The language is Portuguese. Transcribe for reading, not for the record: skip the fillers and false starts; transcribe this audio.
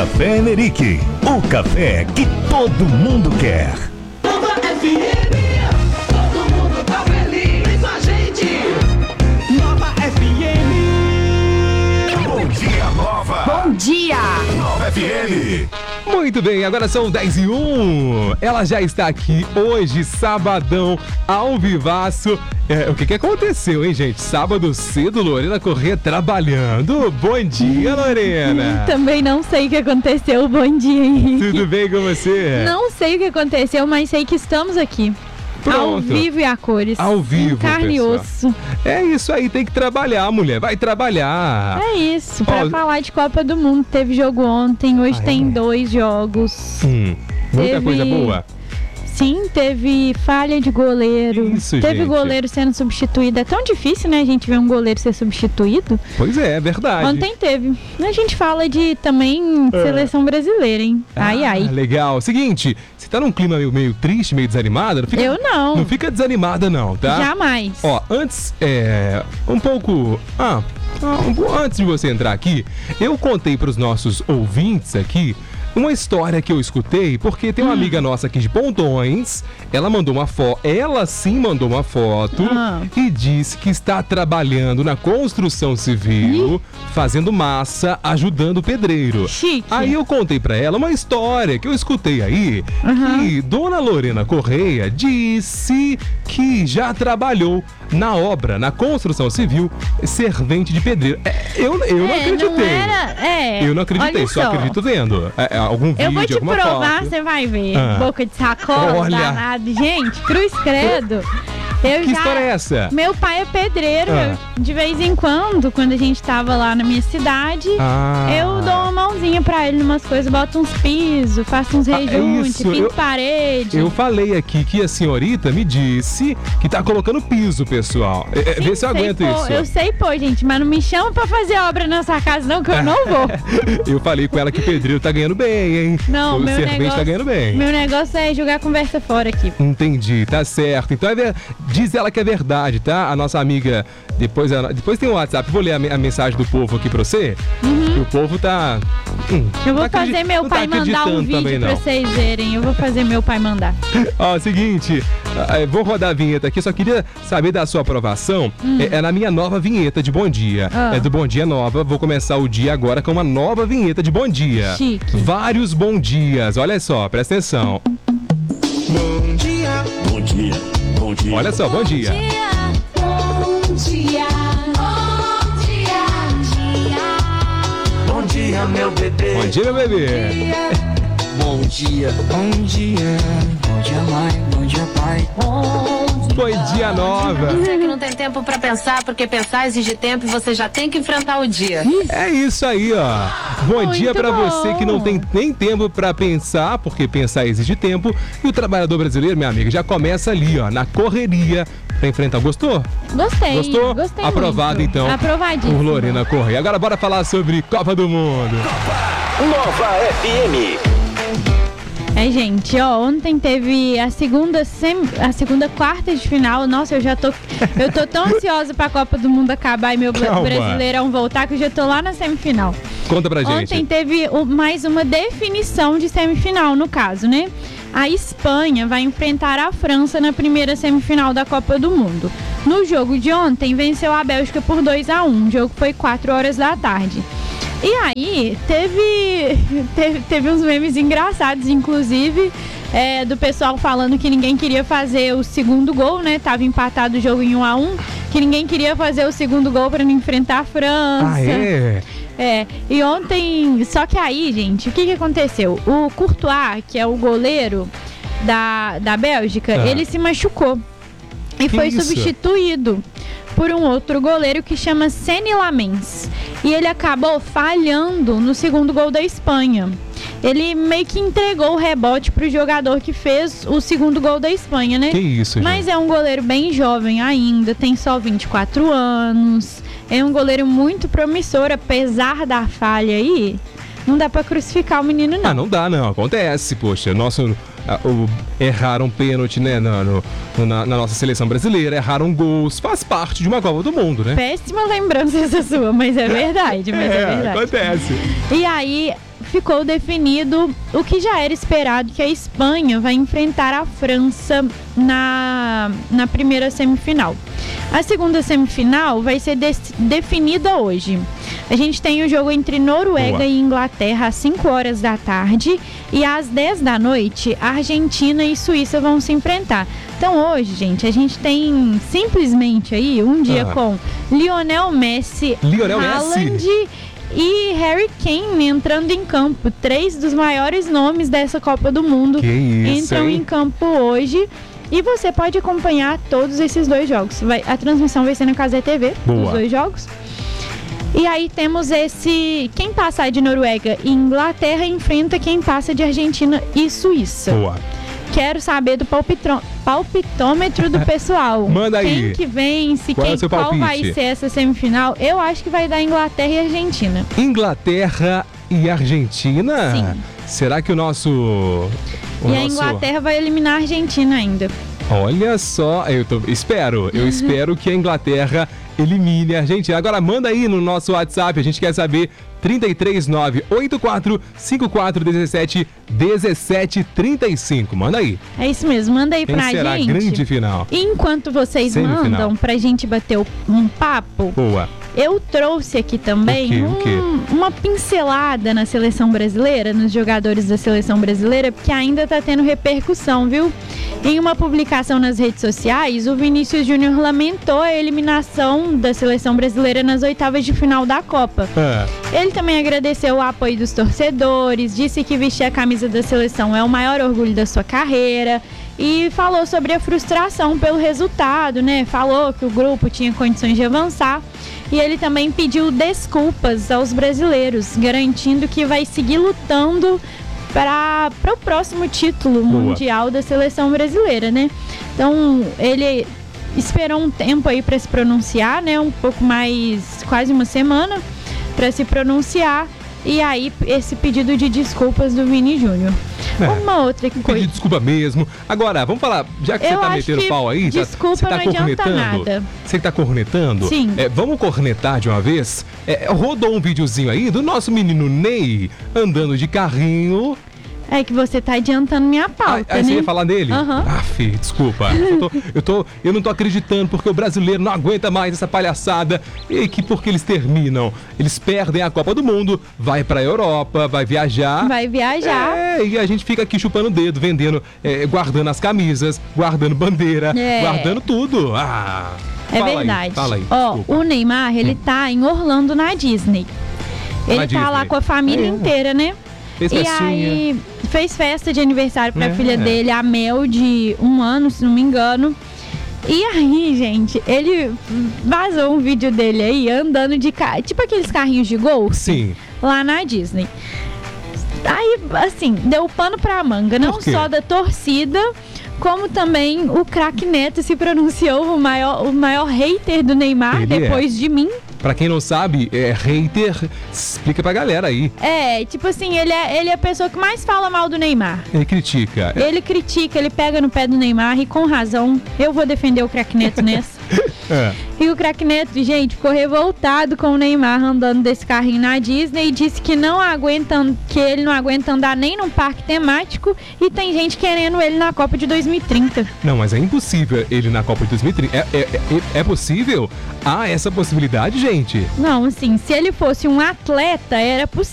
Café Emerick, o café que todo mundo quer. Nova FM, todo mundo tá feliz com a gente. Nova FM. Bom dia, Nova. Bom dia! Nova FM. Muito bem, agora são 10h01. Ela já está aqui hoje, sabadão, ao vivaço. O que aconteceu, hein, gente? Sábado cedo, Lorena Corrêa trabalhando. Bom dia, Lorena. Também não sei o que aconteceu. Bom dia, Henrique. Tudo bem com você? Não sei o que aconteceu, mas sei que estamos aqui. Pronto. Ao vivo e a cores. Ao vivo, em carne e pessoal. osso. É isso aí, tem que trabalhar, mulher. Vai trabalhar. É isso, pra Ó, falar de Copa do Mundo. Teve jogo ontem, hoje tem 2 jogos. Muita Teve- coisa boa. Sim, teve falha de goleiro. Isso, teve gente. goleiro sendo substituído. É tão difícil, né, a gente ver um goleiro ser substituído. Pois é verdade. Ontem teve. A gente fala de também seleção brasileira, hein? Ai, ai. Legal. Seguinte, você tá num clima meio triste, meio desanimada? Não fica, Eu não. Não fica desanimada, não, tá? Jamais. Ó, antes, um pouco antes de você entrar aqui, eu contei pros nossos ouvintes aqui uma história que eu escutei, porque tem uma amiga nossa aqui de Pontões, ela sim mandou uma foto e disse que está trabalhando na construção civil, fazendo massa, ajudando o pedreiro. Chique. Aí eu contei pra ela uma história que eu escutei aí, que Dona Lorena Corrêa disse que já trabalhou na obra, na construção civil, servente de pedreiro. Eu não acreditei. Não era, Eu não acreditei, olha só acredito vendo. Algum vídeo, Eu vou te alguma provar, foto. você vai ver. Ah. Boca de sacola, Olha. danado. Gente, cruz credo. Que história é essa? Meu pai é pedreiro. Ah. De vez em quando a gente tava lá na minha cidade, eu dou uma mãozinha pra ele numas coisas, boto uns pisos, faço uns rejuntes, isso, pinto parede. Eu falei aqui que a senhorita me disse que tá colocando piso, pessoal. Vê se eu aguento isso. Eu sei, gente, mas não me chama pra fazer obra nessa casa não, que eu não vou. Eu falei com ela que o pedreiro tá ganhando bem, hein? Não, o meu servente negócio, tá ganhando bem. Meu negócio é jogar a conversa fora aqui. Entendi, tá certo. Então diz ela que é verdade, tá? A nossa amiga, depois tem um WhatsApp, vou ler a mensagem do povo aqui pra você. Que o povo tá... Eu vou fazer meu pai mandar um vídeo pra vocês verem. Eu vou fazer meu pai mandar. Ó, seguinte, vou rodar a vinheta aqui, só queria saber da sua aprovação. É na minha nova vinheta de Bom Dia. É do Bom Dia Nova. Vou começar o dia agora com uma nova vinheta de Bom Dia. Chique. Vários bom dias. Olha só, presta atenção. Bom dia. Bom dia. Bom dia. Olha só, bom dia. Bom dia, bom dia, Bom dia, meu bebê. Bom dia, meu bebê. Bom dia. Bom dia. Bom dia, mãe. Bom dia, pai. Bom dia, Nova. Você que não tem tempo pra pensar, porque pensar exige tempo e você já tem que enfrentar o dia. É isso aí, ó. Bom dia pra bom. você que não tem nem tempo pra pensar, porque pensar exige tempo. E o trabalhador brasileiro, minha amiga, já começa ali, ó, na correria pra enfrentar. Gostou? Gostei. Gostou? Gostei Aprovado, muito. então. Aprovadíssimo. Por Lorena Corrêa. Agora bora falar sobre Copa do Mundo. Nova FM. Gente, ontem teve a segunda quarta de final. Nossa, eu tô tão ansiosa pra Copa do Mundo acabar e meu Calma. Brasileirão voltar que eu já tô lá na semifinal. Conta pra gente. Ontem teve mais uma definição de semifinal, no caso, né? A Espanha vai enfrentar a França na primeira semifinal da Copa do Mundo. No jogo de ontem, venceu a Bélgica por 2-1. O jogo foi 4 horas da tarde. E aí, teve uns memes engraçados, inclusive, do pessoal falando que ninguém queria fazer o segundo gol, né? Tava empatado o jogo em 1-1, que ninguém queria fazer o segundo gol para não enfrentar a França. E ontem, só que aí, gente, o que aconteceu? O Courtois, que é o goleiro da Bélgica, ele se machucou e foi substituído por um outro goleiro que chama Seny Lamens. E ele acabou falhando no segundo gol da Espanha. Ele meio que entregou o rebote pro jogador que fez o segundo gol da Espanha, né? Que isso, gente. Mas é um goleiro bem jovem ainda, tem só 24 anos. É um goleiro muito promissor, apesar da falha aí. Não dá pra crucificar o menino, não. Não dá, não. Acontece, poxa. Erraram pênalti, né, na nossa seleção brasileira, erraram gols, faz parte de uma Copa do Mundo, né? Péssima lembrança essa sua, mas é verdade, é verdade. Acontece. E aí, ficou definido o que já era esperado, que a Espanha vai enfrentar a França na primeira semifinal. A segunda semifinal vai ser definida hoje. A gente tem o jogo entre Noruega Boa. e Inglaterra às 5 horas da tarde e às 10 da noite, Argentina e Suíça vão se enfrentar. Então hoje, gente, a gente tem simplesmente aí um dia com Lionel Messi, Haaland e Harry Kane entrando em campo. 3 dos maiores nomes dessa Copa do Mundo Que isso, entram hein? em campo hoje. E você pode acompanhar todos esses dois jogos. A transmissão vai ser na Cazé TV, Boa. dos dois jogos. E aí temos quem passar de Noruega e Inglaterra enfrenta quem passa de Argentina e Suíça. Boa. Quero saber do palpitômetro do pessoal. Manda aí. Quem que vence, Qual é o seu qual palpite? vai ser essa semifinal? Eu acho que vai dar Inglaterra e Argentina. Inglaterra e Argentina? Sim. Será que o nosso... A Inglaterra vai eliminar a Argentina ainda. Olha só, eu espero que a Inglaterra elimine a Argentina. Agora manda aí no nosso WhatsApp, a gente quer saber 339-84-54-17-17-35. Manda aí. É isso mesmo, manda aí Quem pra será a gente. grande final? E enquanto vocês Semifinal. mandam pra gente bater um papo, Boa. eu trouxe aqui também O quê? uma pincelada na seleção brasileira, nos jogadores da seleção brasileira, porque ainda tá tendo repercussão, viu? Em uma publicação nas redes sociais, o Vinícius Júnior lamentou a eliminação da seleção brasileira nas oitavas de final da Copa. Ele também agradeceu o apoio dos torcedores, disse que vestir a camisa da seleção é o maior orgulho da sua carreira e falou sobre a frustração pelo resultado, né? Falou que o grupo tinha condições de avançar e ele também pediu desculpas aos brasileiros, garantindo que vai seguir lutando para o próximo título mundial da seleção brasileira, né? Então, ele esperou um tempo aí para se pronunciar, né? Um pouco mais, quase uma semana para se pronunciar. E aí, esse pedido de desculpas do Vini Júnior. Uma outra Pedir coisa. desculpa mesmo. Agora, vamos falar, já que você Eu tá acho metendo que pau aí, desculpa você tá não adianta cornetando. nada. Você que tá cornetando? Sim. Vamos cornetar de uma vez? Rodou um videozinho aí do nosso menino Ney andando de carrinho. É que você tá adiantando minha pauta, Aí né? você ia falar dele? Aham. Desculpa. Eu não tô acreditando porque o brasileiro não aguenta mais essa palhaçada. E que porque eles terminam, eles perdem a Copa do Mundo, vai pra Europa, vai viajar. Vai viajar. E a gente fica aqui chupando o dedo, vendendo, guardando as camisas, guardando bandeira, guardando tudo. É Fala verdade. Aí, fala aí. Ó, desculpa. o Neymar, ele tá em Orlando na Disney. Ele tá Disney. lá com a família inteira, né? Fez E festinha. aí fez festa de aniversário pra É. filha dele, a Mel, de 1 ano, se não me engano. E aí, gente, ele vazou um vídeo dele aí andando de carro, tipo aqueles carrinhos de golfe, Sim. lá na Disney. Aí, assim, deu pano pra manga, não Por quê? só da torcida, como também o craque Neto se pronunciou, o maior hater do Neymar, Ele depois de mim. Pra quem não sabe, hater, explica pra galera aí. Tipo assim, ele é a pessoa que mais fala mal do Neymar. Ele critica. Ele critica, ele pega no pé do Neymar e com razão. Eu vou defender o craque Neto nessa. E o craque Neto, gente, ficou revoltado com o Neymar andando desse carrinho na Disney e disse que ele não aguenta andar nem num parque temático e tem gente querendo ele na Copa de 2030. Não, mas é impossível ele na Copa de 2030. É possível? Há essa possibilidade, gente? Não, assim, se ele fosse um atleta,